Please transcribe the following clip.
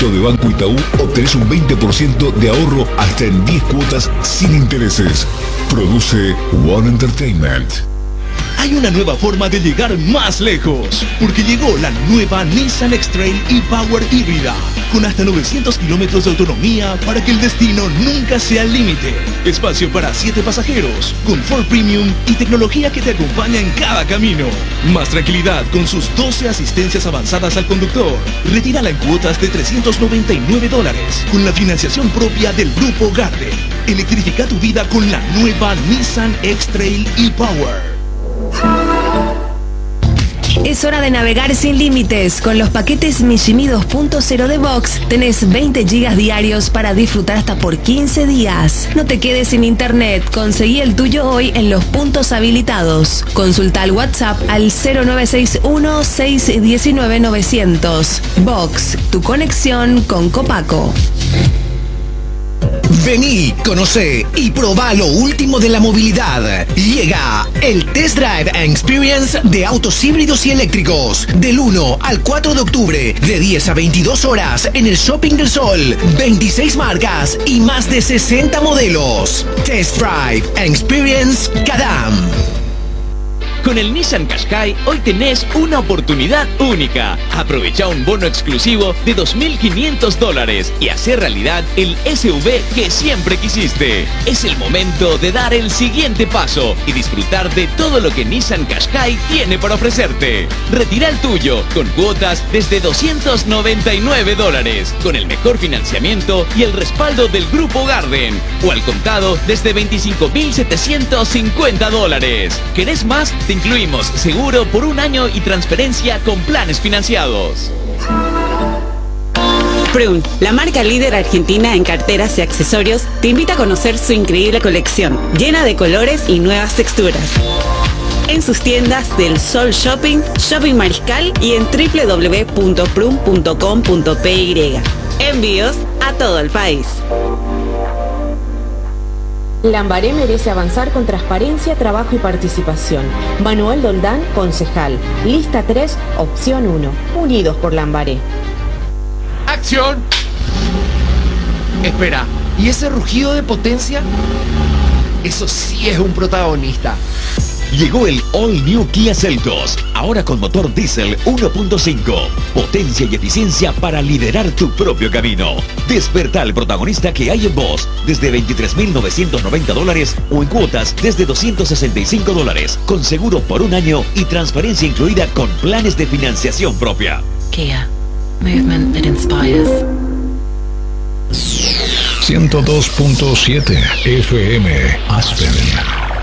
de Banco Itaú obtenés un 20% de ahorro hasta en 10 cuotas sin intereses. Produce One Entertainment. Hay una nueva forma de llegar más lejos, porque llegó la nueva Nissan X-Trail e-Power híbrida, con hasta 900 kilómetros de autonomía para que el destino nunca sea el límite. Espacio para 7 pasajeros, confort premium y tecnología que te acompaña en cada camino. Más tranquilidad con sus 12 asistencias avanzadas al conductor. Retírala en cuotas de $399, con la financiación propia del Grupo Garden. Electrifica tu vida con la nueva Nissan X-Trail e-Power. Es hora de navegar sin límites. Con los paquetes Mijimi 2.0 de Vox tenés 20 gigas diarios para disfrutar hasta por 15 días. No te quedes sin internet. Conseguí el tuyo hoy en los puntos habilitados. Consulta al WhatsApp al 0961 619 900. Vox, tu conexión con Copaco. Vení, conocé y probá lo último de la movilidad. Llega el Test Drive and Experience de autos híbridos y eléctricos. Del 1 al 4 de octubre, de 10 a 22 horas en el Shopping del Sol. 26 marcas y más de 60 modelos. Test Drive and Experience Cadam. Con el Nissan Qashqai hoy tenés una oportunidad única. Aprovecha un bono exclusivo de $2.500 y hacer realidad el SUV que siempre quisiste. Es el momento de dar el siguiente paso y disfrutar de todo lo que Nissan Qashqai tiene para ofrecerte. Retira el tuyo con cuotas desde $299, con el mejor financiamiento y el respaldo del Grupo Garden, o al contado desde $25.750. ¿Querés más? Te incluimos seguro por un año y transferencia con planes financiados. Prun, la marca líder argentina en carteras y accesorios, te invita a conocer su increíble colección, llena de colores y nuevas texturas. En sus tiendas del Sol Shopping, Shopping Mariscal y en www.prun.com.py. Envíos a todo el país. Lambaré merece avanzar con transparencia, trabajo y participación. Manuel Doldán, concejal. Lista 3, opción 1. Unidos por Lambaré. ¡Acción! Espera, ¿y ese rugido de potencia? Eso sí es un protagonista. Llegó el All New Kia Seltos, ahora con motor diésel 1.5. Potencia y eficiencia para liderar tu propio camino. Desperta al protagonista que hay en vos, desde $23.990 o en cuotas desde $265, con seguro por un año y transferencia incluida con planes de financiación propia. Kia, movement that inspires. 102.7 FM Aspen.